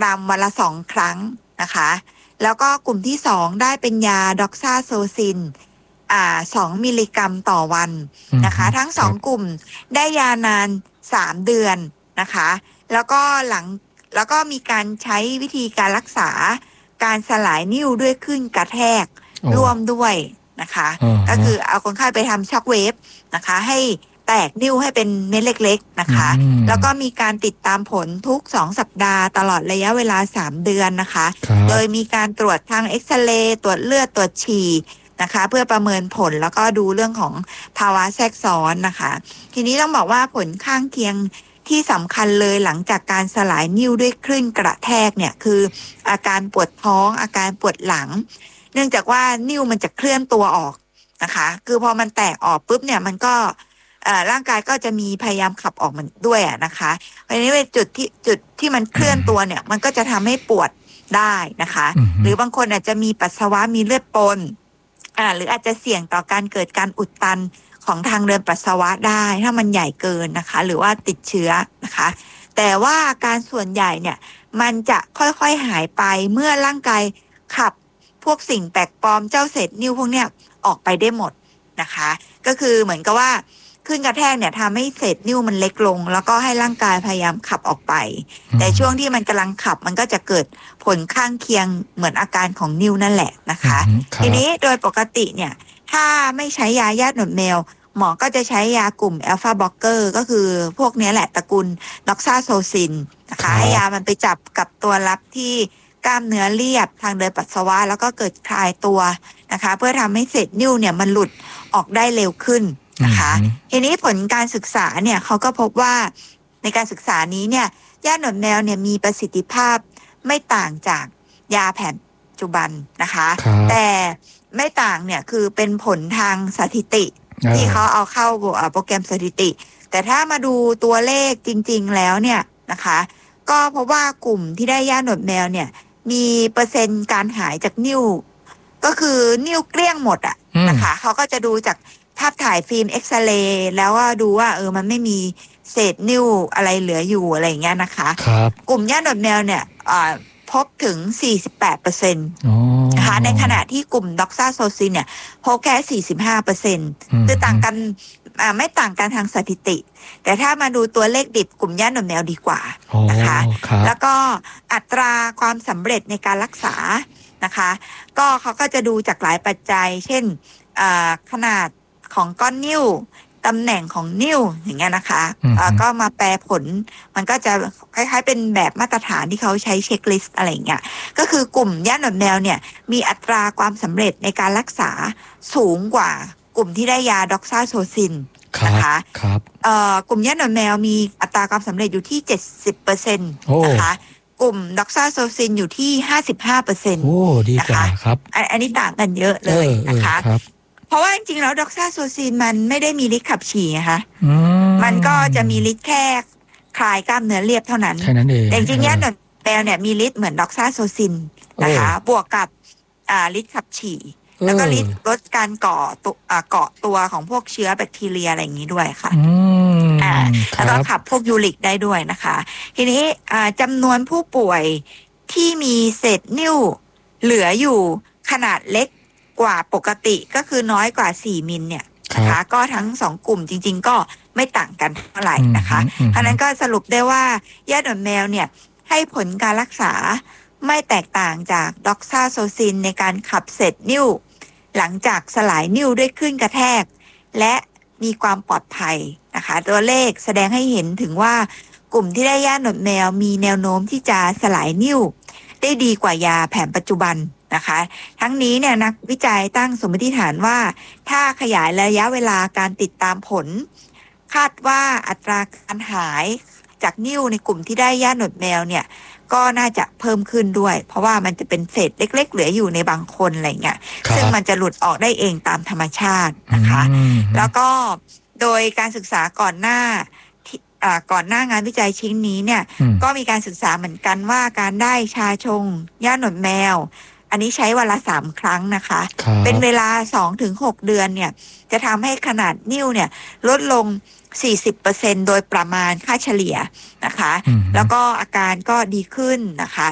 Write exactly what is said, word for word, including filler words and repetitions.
รัมวันละสองครั้งนะคะแล้วก็กลุ่มที่สองได้เป็นยาด็อกซาโซซินอ่าสองมิลลิกรัมต่อวันนะคะทั้งสองกลุ่มได้ยานานสามเดือนนะคะแล้วก็หลังแล้วก็มีการใช้วิธีการรักษาการสลายนิ่วด้วยคลื่นกระแทกร่วมด้วยนะคะก็คือเอาคนไข้ไปทำช็อคเวฟนะคะให้แตกนิ่วให้เป็นเม็ดเล็กๆนะคะแล้วก็มีการติดตามผลทุกสองสัปดาห์ตลอดระยะเวลาสามเดือนนะคะโดยมีการตรวจทางเอ็กซเรย์ตรวจเลือดตรวจฉี่นะคะเพื่อประเมินผลแล้วก็ดูเรื่องของภาวะแทรกซ้อนนะคะทีนี้ต้องบอกว่าผลข้างเคียงที่สำคัญเลยหลังจากการสลายนิ่วด้วยคลื่นกระแทกเนี่ยคืออาการปวดท้องอาการปวดหลังเนื่องจากว่านิ่วมันจะเคลื่อนตัวออกนะคะคือพอมันแตกออกปุ๊บเนี่ยมันก็ร่างกายก็จะมีพยายามขับออกมันด้วยนะคะเพราะฉะนั้นจุดที่จุดที่มันเคลื่อนตัวเนี่ยมันก็จะทำให้ปวดได้นะคะหรือบางคนอาจจะมีปัสสาวะมีเลือดปนอ่าหรืออาจจะเสี่ยงต่อการเกิดการอุดตันของทางเดินปัสสาวะได้ถ้ามันใหญ่เกินนะคะหรือว่าติดเชื้อนะคะแต่ว่าอาการส่วนใหญ่เนี่ยมันจะค่อยๆหายไปเมื่อร่างกายขับพวกสิ่งแปลกปลอมเจ้าเศษนิ่วพวกเนี้ยออกไปได้หมดนะคะก็คือเหมือนกับว่าขึ้นกระแทกเนี่ยทำให้เศษนิ่วมันเล็กลงแล้วก็ให้ร่างกายพยายามขับออกไปแต่ช่วงที่มันกำลังขับมันก็จะเกิดผลข้างเคียงเหมือนอาการของนิ่วนั่นแหละนะคะทีนี้โดยปกติเนี่ยถ้าไม่ใช้ยาญาติหนวดแมวหมอก็จะใช้ยากลุ่มอัลฟาบล็อกเกอร์ก็คือพวกนี้แหละตระกูลด็อกซาโซซินนะคะให้ยามันไปจับกับตัวรับที่กล้ามเนื้อเรียบทางเดินปัสสาวะแล้วก็เกิดคลายตัวนะคะเพื่อทำให้เศษนิ่วเนี่ยมันหลุดออกได้เร็วขึ้นนะคะทีนี้ผลการศึกษาเนี่ยเขาก็พบว่าในการศึกษานี้เนี่ยยาหนวดแมวเนี่ยมีประสิทธิภาพไม่ต่างจากยาแผนปัจจุบันนะคะแต่ไม่ต่างเนี่ยคือเป็นผลทางสถิติที่เขาเอาเข้าโปรแกรมสถิติแต่ถ้ามาดูตัวเลขจริงๆแล้วเนี่ยนะคะก็เพราะว่ากลุ่มที่ได้ยาหนวดแมวเนี่ยมีเปอร์เซ็นต์การหายจากนิ่วก็คือนิ่วเกลี้ยงหมดอ่ะนะคะเขาก็จะดูจากภาพถ่ายฟิล์มเอ็กซเรย์แล้วว่าดูว่าเออมันไม่มีเศษนิ่วอะไรเหลืออยู่อะไรอย่างเงี้ยนะคะกลุ่มยาหนวดแมวเนี่ยพบถึง สี่สิบแปดเปอร์เซ็นต์ นะคะในขณะที่กลุ่มด็อกซาโซซินเนี่ยพบแค่ สี่สิบห้าเปอร์เซ็นต์ คือต่างกันไม่ต่างกันทางสถิติแต่ถ้ามาดูตัวเลขดิบกลุ่มยาหนวดแมวดีกว่านะคะแล้วก็อัตราความสำเร็จในการรักษานะคะก็เขาก็จะดูจากหลายปัจจัยเช่นขนาดของก้อนนิ่วตำแหน่งของนิ่วอย่างเงี้ยนะคะก็มาแปลผลมันก็จะคล้ายๆเป็นแบบมาตรฐานที่เขาใช้เช็คลิสต์อะไรเงี้ยก็คือกลุ่มยาหนวดแมวเนี่ยมีอัตราความสำเร็จในการรักษาสูงกว่ากลุ่มที่ได้ยาด็อกซาโซซินนะคะกลุ่มยาหนวดแมวมีอัตราความสำเร็จอยู่ที่ เจ็ดสิบเปอร์เซ็นต์ นะคะกลุ่มด็อกซาโซซินอยู่ที่ ห้าสิบห้าเปอร์เซ็นต์โอ้ดีกว่าครับอันนี้ต่างกันเยอะเลยนะคะเพราะว่าจริงๆแล้วด็อกซาโซซินมันไม่ได้มีฤทธิ์ขับฉี่นะคะมันก็จะมีฤทธิ์แค่คลายกล้ามเนื้อเรียบเท่านั้นแค่นั้นเองแต่จริงๆยาหนวดแมวเนี่ยมีฤทธิ์เหมือนด็อกซาโซซินนะคะบวกกับฤทธิ์ขับฉี่แล้วก็ลดการก่อตัวเกาะตัวของพวกเชื้อแบคทีเรียอะไรอย่างนี้ด้วยค่ะอ่าแล้วก็ขับพวกยูริกได้ด้วยนะคะทีนี้จำนวนผู้ป่วยที่มีเศษนิ่วเหลืออยู่ขนาดเล็กกว่าปกติก็คือน้อยกว่าสี่มิลเนี่ยนะคะก็ทั้งสองกลุ่มจริงๆก็ไม่ต่างกันเท่าไหร่นะคะเพราะนั้นก็สรุปได้ว่ายาหนวดแมวเนี่ยให้ผลการรักษาไม่แตกต่างจากด็อกซาโซซินในการขับเศษนิ่วหลังจากสลายนิ่วด้วยคลื่นกระแทกและมีความปลอดภัยนะคะตัวเลขแสดงให้เห็นถึงว่ากลุ่มที่ได้ยาหนวดแมวมีแนวโน้มที่จะสลายนิ่วได้ดีกว่ายาแผนปัจจุบันนะคะทั้งนี้เนี่ยนักวิจัยตั้งสมมติฐานว่าถ้าขยายระยะเวลาการติดตามผลคาดว่าอัตราการหายจากนิ่วในกลุ่มที่ได้ยาหนวดแมวเนี่ยก็น่าจะเพิ่มขึ้นด้วยเพราะว่ามันจะเป็นเศษเล็กๆเหลืออยู่ในบางคนอะไรเงี้ยซึ่งมันจะหลุดออกได้เองตามธรรมชาตินะคะแล้วก็โดยการศึกษาก่อนหน้าก่อนหน้างานวิจัยชิ้นนี้เนี่ยก็มีการศึกษาเหมือนกันว่าการได้ชาชงยาหนวดแมวอันนี้ใช้วันละสามครั้งนะคะเป็นเวลา สองถึงหก เดือนเนี่ยจะทำให้ขนาดนิ่วเนี่ยลดลง สี่สิบเปอร์เซ็นต์ โดยประมาณค่าเฉลี่ยนะคะแล้วก็อาการก็ดีขึ้นนะคะ